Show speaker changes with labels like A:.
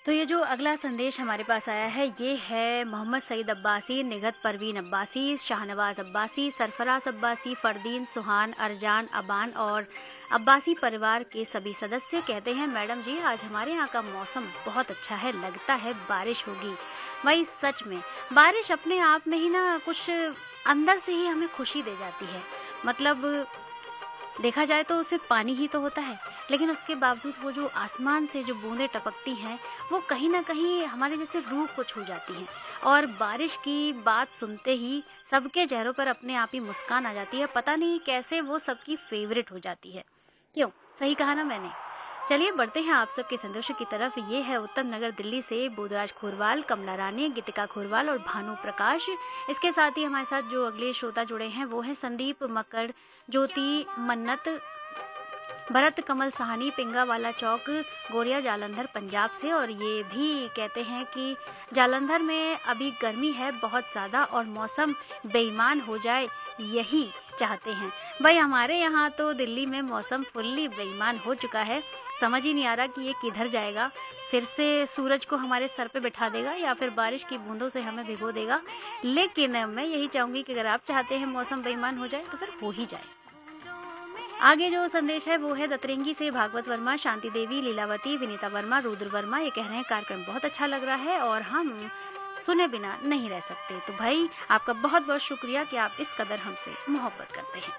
A: तो ये जो अगला संदेश हमारे पास आया है, ये है मोहम्मद सईद अब्बासी, निगहत परवीन अब्बासी, शाहनवाज अब्बासी, सरफराज अब्बासी, फरदीन, सुहान, अरजान, अबान और अब्बासी परिवार के सभी सदस्य। कहते हैं, मैडम जी आज हमारे यहाँ का मौसम बहुत अच्छा है, लगता है बारिश होगी। भाई सच में बारिश अपने आप में ही ना कुछ अंदर से ही हमें खुशी दे जाती है। मतलब देखा जाए तो सिर्फ पानी ही तो होता है, लेकिन उसके बावजूद वो जो आसमान से जो बूंदें टपकती हैं, वो कहीं ना कहीं हमारे जैसे रूह को छू जाती हैं। और बारिश की बात सुनते ही सबके चेहरों पर अपने आप ही मुस्कान आ जाती है। पता नहीं कैसे वो सबकी फेवरेट हो जाती है। क्यों, सही कहा ना मैंने? चलिए बढ़ते हैं आप सबके संदेशों की तरफ। ये है उत्तम नगर दिल्ली से बोधराज खोरवाल, कमला रानी, गीतिका खोरवाल और भानु प्रकाश। इसके साथ ही हमारे साथ जो अगले श्रोता जुड़े हैं वो हैं संदीप मकर, ज्योति, मन्नत, भरत, कमल सहानी, पिंगा वाला चौक, गोरिया, जालंधर पंजाब से। और ये भी कहते हैं कि जालंधर में अभी गर्मी है बहुत ज़्यादा और मौसम बेईमान हो जाए, यही चाहते हैं। भाई हमारे यहाँ तो दिल्ली में मौसम फुल्ली बेईमान हो चुका है। समझ ही नहीं आ रहा कि ये किधर जाएगा। फिर से सूरज को हमारे सर पे बिठा देगा या फिर बारिश की बूंदों से हमें भिगो देगा। लेकिन मैं यही चाहूँगी कि अगर आप चाहते हैं मौसम बेईमान हो जाए तो फिर हो ही जाए। आगे जो संदेश है वो है दतरेंगी से भागवत वर्मा, शांति देवी, लीलावती, विनीता वर्मा, रुद्र वर्मा। ये कह रहे हैं कार्यक्रम बहुत अच्छा लग रहा है और हम सुने बिना नहीं रह सकते। तो भाई आपका बहुत बहुत शुक्रिया कि आप इस कदर हमसे मोहब्बत करते हैं।